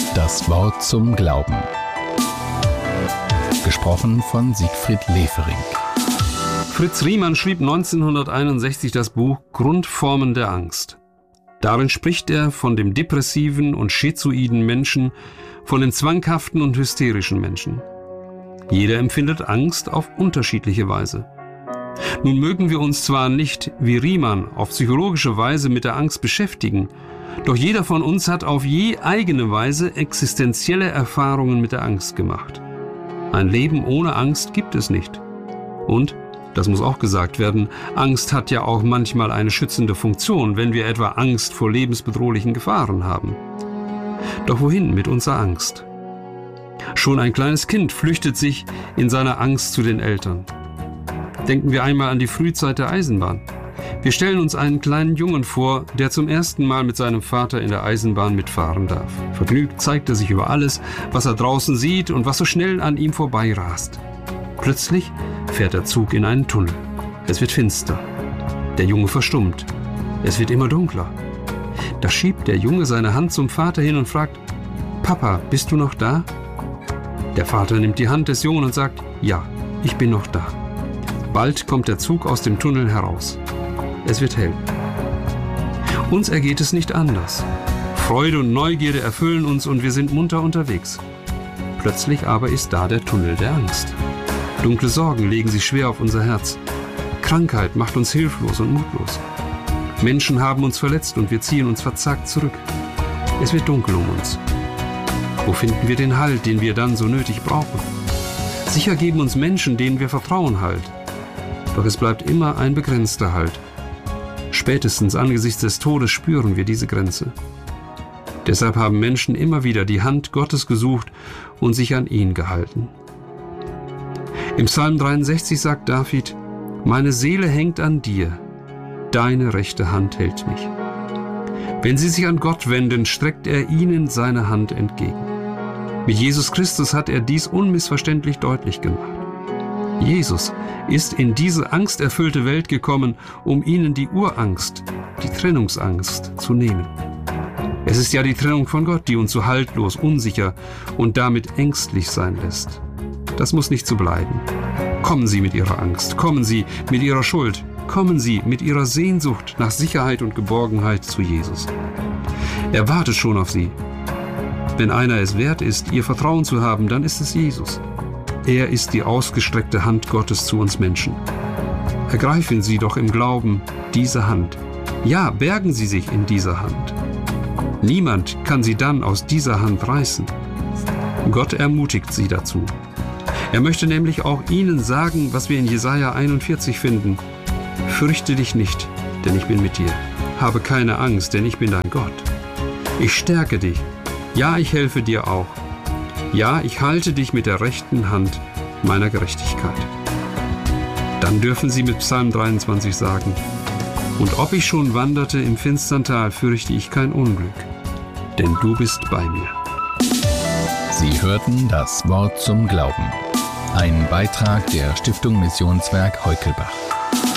Das Wort zum Glauben. Gesprochen von Siegfried Leferink. Fritz Riemann schrieb 1961 das Buch Grundformen der Angst. Darin spricht er von dem depressiven und schizoiden Menschen, von dem zwanghaften und hysterischen Menschen. Jeder empfindet Angst auf unterschiedliche Weise. Nun mögen wir uns zwar nicht wie Riemann auf psychologische Weise mit der Angst beschäftigen, doch jeder von uns hat auf je eigene Weise existenzielle Erfahrungen mit der Angst gemacht. Ein Leben ohne Angst gibt es nicht. Und, das muss auch gesagt werden, Angst hat ja auch manchmal eine schützende Funktion, wenn wir etwa Angst vor lebensbedrohlichen Gefahren haben. Doch wohin mit unserer Angst? Schon ein kleines Kind flüchtet sich in seiner Angst zu den Eltern. Denken wir einmal an die Frühzeit der Eisenbahn. Wir stellen uns einen kleinen Jungen vor, der zum ersten Mal mit seinem Vater in der Eisenbahn mitfahren darf. Vergnügt zeigt er sich über alles, was er draußen sieht und was so schnell an ihm vorbeirast. Plötzlich fährt der Zug in einen Tunnel. Es wird finster. Der Junge verstummt. Es wird immer dunkler. Da schiebt der Junge seine Hand zum Vater hin und fragt: »Papa, bist du noch da?« Der Vater nimmt die Hand des Jungen und sagt: »Ja, ich bin noch da.« Bald kommt der Zug aus dem Tunnel heraus. Es wird hell. Uns ergeht es nicht anders. Freude und Neugierde erfüllen uns und wir sind munter unterwegs. Plötzlich aber ist da der Tunnel der Angst. Dunkle Sorgen legen sich schwer auf unser Herz. Krankheit macht uns hilflos und mutlos. Menschen haben uns verletzt und wir ziehen uns verzagt zurück. Es wird dunkel um uns. Wo finden wir den Halt, den wir dann so nötig brauchen? Sicher geben uns Menschen, denen wir vertrauen, Halt. Doch es bleibt immer ein begrenzter Halt. Spätestens angesichts des Todes spüren wir diese Grenze. Deshalb haben Menschen immer wieder die Hand Gottes gesucht und sich an ihn gehalten. Im Psalm 63 sagt David: »Meine Seele hängt an dir, deine rechte Hand hält mich.« Wenn sie sich an Gott wenden, streckt er ihnen seine Hand entgegen. Mit Jesus Christus hat er dies unmissverständlich deutlich gemacht. Jesus ist in diese angsterfüllte Welt gekommen, um ihnen die Urangst, die Trennungsangst zu nehmen. Es ist ja die Trennung von Gott, die uns so haltlos, unsicher und damit ängstlich sein lässt. Das muss nicht so bleiben. Kommen Sie mit Ihrer Angst, kommen Sie mit Ihrer Schuld, kommen Sie mit Ihrer Sehnsucht nach Sicherheit und Geborgenheit zu Jesus. Er wartet schon auf Sie. Wenn einer es wert ist, Ihr Vertrauen zu haben, dann ist es Jesus. Er ist die ausgestreckte Hand Gottes zu uns Menschen. Ergreifen Sie doch im Glauben diese Hand. Ja, bergen Sie sich in dieser Hand. Niemand kann Sie dann aus dieser Hand reißen. Gott ermutigt Sie dazu. Er möchte nämlich auch Ihnen sagen, was wir in Jesaja 41 finden: »Fürchte dich nicht, denn ich bin mit dir. Habe keine Angst, denn ich bin dein Gott. Ich stärke dich. Ja, ich helfe dir auch. Ja, ich halte dich mit der rechten Hand meiner Gerechtigkeit.« Dann dürfen Sie mit Psalm 23 sagen: »Und ob ich schon wanderte im finstern Tal, fürchte ich kein Unglück, denn du bist bei mir.« Sie hörten das Wort zum Glauben. Ein Beitrag der Stiftung Missionswerk Heukelbach.